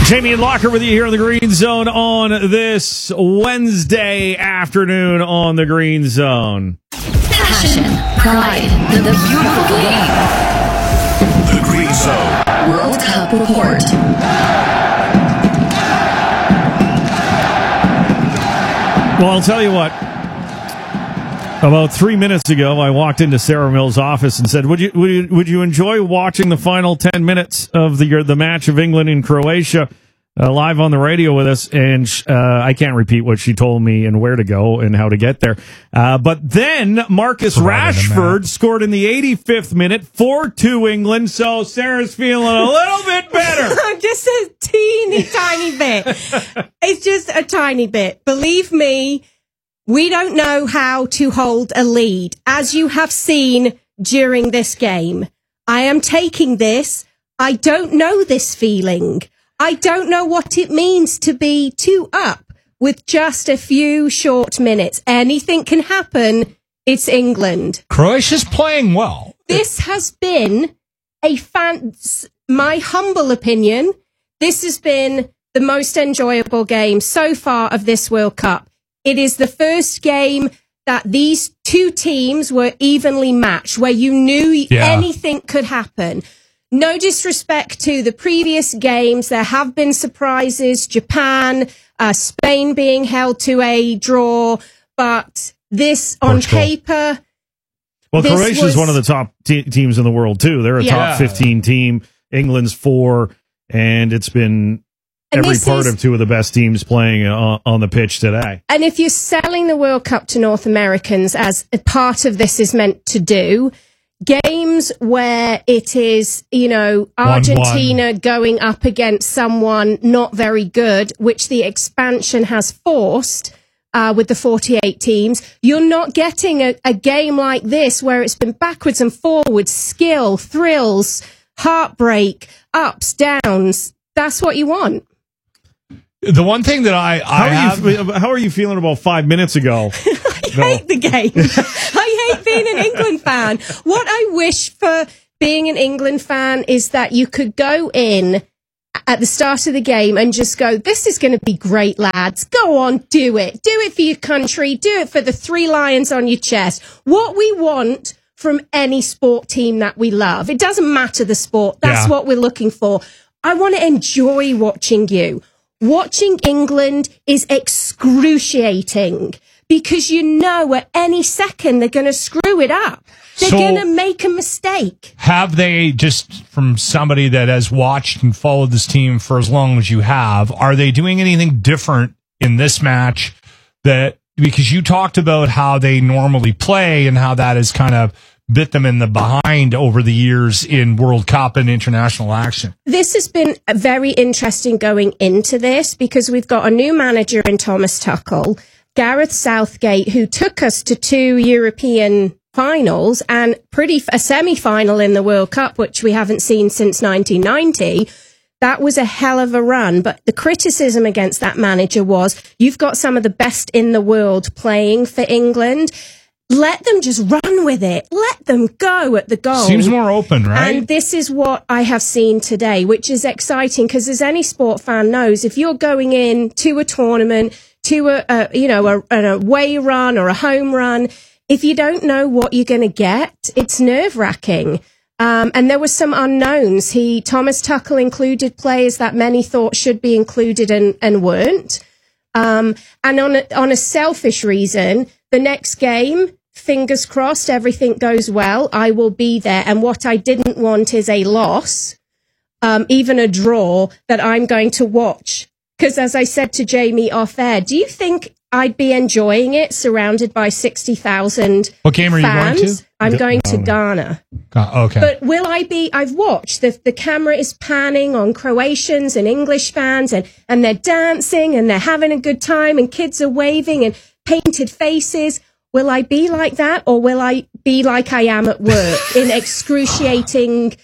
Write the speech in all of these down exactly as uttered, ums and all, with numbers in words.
Jamie and Locker with you here in the Green Zone on this Wednesday afternoon on the Green Zone. Passion, pride, the, the beautiful game. The Green Zone World Cup Report. Well, I'll tell you what. About three minutes ago, I walked into Sarah Mills' office and said, "Would you would you, would you enjoy watching the final ten minutes of the the match of England and Croatia uh, live on the radio with us?" And uh, I can't repeat what she told me and where to go and how to get there. Uh, but then Marcus Rashford scored in the eighty-fifth minute, four two England. So Sarah's feeling a little bit better. Just a teeny tiny bit. It's just a tiny bit. Believe me. We don't know how to hold a lead, as you have seen during this game. I am taking this. I don't know this feeling. I don't know what it means to be two up with just a few short minutes. Anything can happen. It's England. Croatia's playing well. This has been a fan, my humble opinion, this has been the most enjoyable game so far of this World Cup. It is the first game that these two teams were evenly matched, where you knew yeah. anything could happen. No disrespect to the previous games. There have been surprises, Japan, uh, Spain being held to a draw, but this on Portugal. paper... Well, Croatia is one of the top te- teams in the world, too. They're a yeah. top fifteen team. England's four, and it's been... And every part is, of two of the best teams playing uh, on the pitch today. And if you're selling the World Cup to North Americans, as a part of this is meant to do, games where it is, you know, Argentina one, one. going up against someone not very good, which the expansion has forced uh, with the forty-eight teams, you're not getting a, a game like this where it's been backwards and forwards, skill, thrills, heartbreak, ups, downs. That's what you want. The one thing that I, I how, are have, you, how are you feeling about five minutes ago? I no. hate the game. I hate being an England fan. What I wish for being an England fan is that you could go in at the start of the game and just go, this is going to be great, lads. Go on, do it. Do it for your country. Do it for the three lions on your chest. What we want from any sport team that we love. It doesn't matter the sport. That's yeah. what we're looking for. I want to enjoy watching you. Watching England is excruciating because you know at any second they're going to screw it up. They're so going to make a mistake. Have they, just from somebody that has watched and followed this team for as long as you have, are they doing anything different in this match? That because you talked about how they normally play and how that is kind of bit them in the behind over the years in World Cup and international action. This has been very interesting going into this because we've got a new manager in Thomas Tuchel, Gareth Southgate, who took us to two European finals and pretty a semi-final in the World Cup, which we haven't seen since nineteen ninety. That was a hell of a run, but the criticism against that manager was you've got some of the best in the world playing for England. Let them just run with it. Let them go at the goal. Seems more open, right? And this is what I have seen today, which is exciting because as any sport fan knows, if you're going in to a tournament, to a, a you know, a, an away run or a home run, if you don't know what you're going to get, it's nerve-wracking. Um, and there were some unknowns. He, Thomas Tuchel included players that many thought should be included and, and weren't. Um, and on a, on a selfish reason, the next game, fingers crossed, everything goes well. I will be there. And what I didn't want is a loss, um, even a draw that I'm going to watch. Because as I said to Jamie off air, do you think I'd be enjoying it surrounded by sixty thousand What game are fans? you going to? I'm going to Ghana. Uh, okay. But will I be, I've watched, the, the camera is panning on Croatians and English fans and, and they're dancing and they're having a good time and kids are waving and painted faces. Will I be like that or will I be like I am at work in excruciating,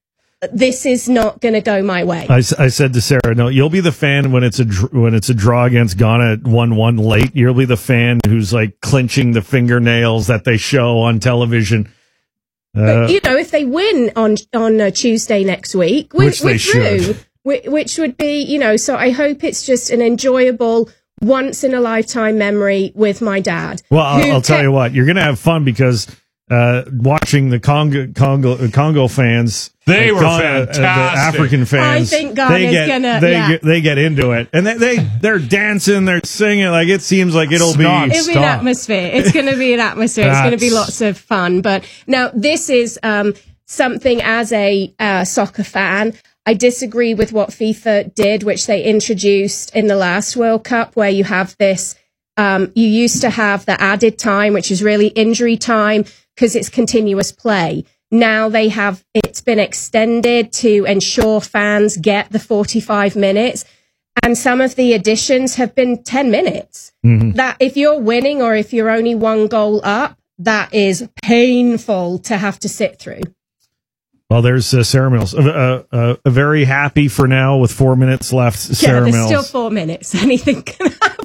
this is not going to go my way? I, I said to Sarah, no, you'll be the fan when it's a when it's a draw against Ghana at one one late. You'll be the fan who's like clenching the fingernails that they show on television. Uh, but, you know, if they win on on uh, Tuesday next week, we're, which they we're through. Should. which, which would be, you know, so I hope it's just an enjoyable once in a lifetime memory with my dad. Well, I'll, who I'll tell kept- you what, you're going to have fun because uh, watching the Congo Congo Congo fans, They the were Con- uh, fantastic. the African fans. I think they Ghana's get gonna- they yeah. get they get into it, and they, they they're dancing, they're singing. Like it seems like it'll be. Stop. It'll be an Stop. atmosphere. It's going to be an atmosphere. It's going to be That's- lots of fun. But now this is um, something as a uh, soccer fan. I disagree with what FIFA did, which they introduced in the last World Cup, where you have this. Um, you used to have the added time, which is really injury time because it's continuous play. Now they have, it's been extended to ensure fans get the forty-five minutes. And some of the additions have been ten minutes. Mm-hmm. That if you're winning or if you're only one goal up, that is painful to have to sit through. Well, there's uh, Sarah Mills. Uh, uh, uh, very happy for now with four minutes left. Sarah yeah, there's Mills. still four minutes. Anything can happen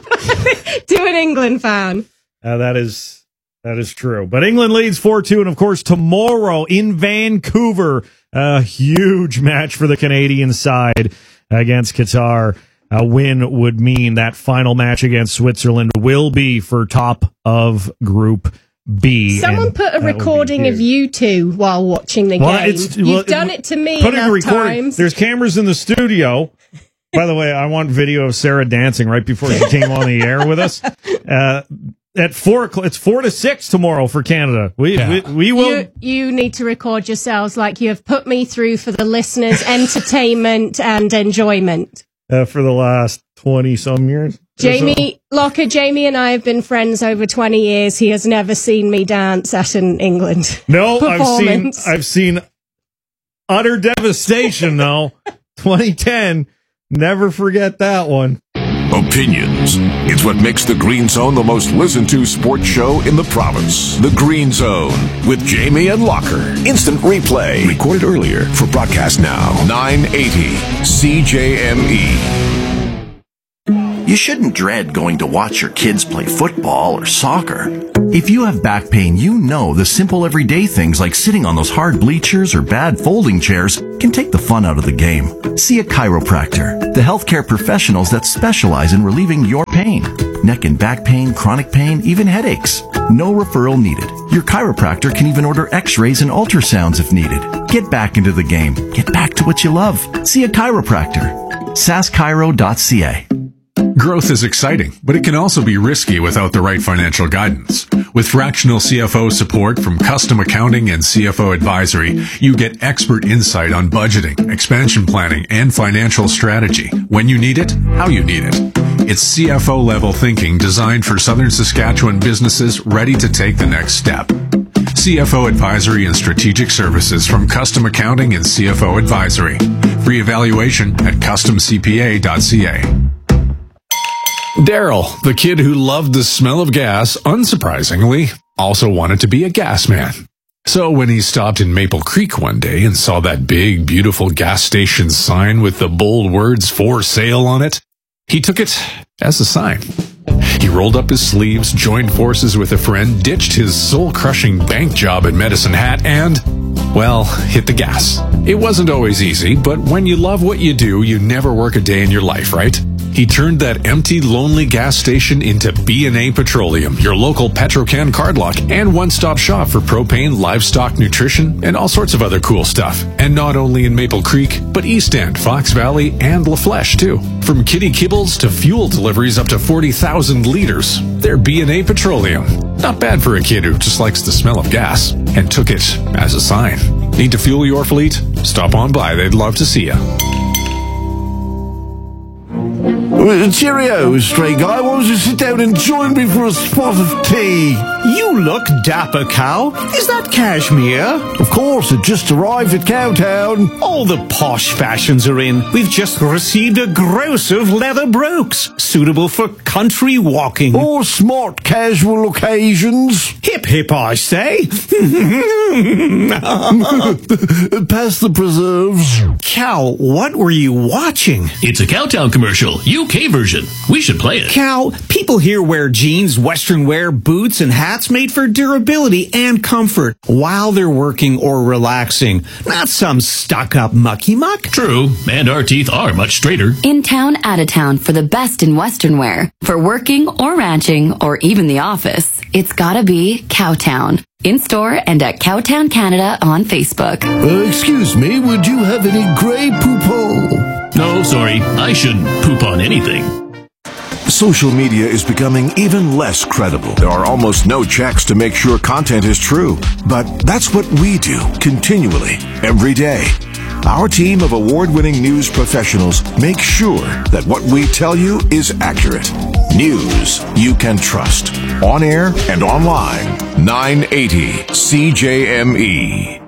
to an England fan. Uh, that is that is true. But England leads four two, and of course tomorrow in Vancouver, a huge match for the Canadian side against Qatar. A win would mean that final match against Switzerland will be for top of Group B. Someone and put a that would be recording of huge. you two while watching the Well, game. it's- You've well, done it to me Putting a enough recording. times. There's cameras in the studio. By the way, I want video of Sarah dancing right before she came on the air with us. Uh, at four o'clock, it's four to six tomorrow for Canada. We Yeah. we, we will. You, you need to record yourselves like you have put me through for the listeners' entertainment and enjoyment. Uh, for the last twenty some years. or so. Jamie Locker, Jamie and I have been friends over twenty years. He has never seen me dance at an England No, I've seen performance. I've seen utter devastation though. twenty ten. Never forget that one. Opinions. It's what makes The Green Zone the most listened to sports show in the province. The Green Zone with Jamie and Locker. Instant replay. Recorded earlier for broadcast now. nine eighty C J M E. You shouldn't dread going to watch your kids play football or soccer. If you have back pain, you know the simple everyday things like sitting on those hard bleachers or bad folding chairs can take the fun out of the game. See a chiropractor, the healthcare professionals that specialize in relieving your pain. Neck and back pain, chronic pain, even headaches. No referral needed. Your chiropractor can even order x-rays and ultrasounds if needed. Get back into the game. Get back to what you love. See a chiropractor. sass chiro dot c a. Growth is exciting, but it can also be risky without the right financial guidance. With fractional C F O support from Custom Accounting and C F O Advisory, you get expert insight on budgeting, expansion planning, and financial strategy. When you need it, how you need it. It's C F O-level thinking designed for Southern Saskatchewan businesses ready to take the next step. C F O Advisory and Strategic Services from Custom Accounting and C F O Advisory. Free evaluation at custom c p a dot c a. Daryl, the kid who loved the smell of gas, unsurprisingly, also wanted to be a gas man. So when he stopped in Maple Creek one day and saw that big, beautiful gas station sign with the bold words "for sale" on it, he took it as a sign. He rolled up his sleeves, joined forces with a friend, ditched his soul-crushing bank job at Medicine Hat, and, well, hit the gas. It wasn't always easy, but when you love what you do, you never work a day in your life, right? He turned that empty, lonely gas station into B and A Petroleum, your local Petrocan card lock and one-stop shop for propane, livestock nutrition, and all sorts of other cool stuff. And not only in Maple Creek, but East End, Fox Valley, and La Flèche, too. From kitty kibbles to fuel deliveries up to forty thousand liters, they're B and A Petroleum. Not bad for a kid who just likes the smell of gas, and took it as a sign. Need to fuel your fleet? Stop on by, they'd love to see you. Cheerio, stray guy. Why don't you sit down and join me for a spot of tea? You look dapper, Cow. Is that cashmere? Of course, it just arrived at Cowtown. All the posh fashions are in. We've just received a gross of leather brooks, suitable for country walking. Or smart casual occasions. Hip hip, I say. Pass the preserves. Cow, what were you watching? It's a Cowtown commercial. You K version. We should play it. Cal, people here wear jeans, western wear, boots, and hats made for durability and comfort while they're working or relaxing. Not some stuck-up mucky muck. True, and our teeth are much straighter. In town, out of town for the best in western wear. For working or ranching or even the office, it's gotta be Cowtown. In store and at Cowtown Canada on Facebook. Uh, excuse me, would you have any Grey Poupon? No, sorry, I shouldn't poop on anything. Social media is becoming even less credible. There are almost no checks to make sure content is true. But that's what we do continually, every day. Our team of award-winning news professionals make sure that what we tell you is accurate. News you can trust. On air and online. nine eighty C J M E.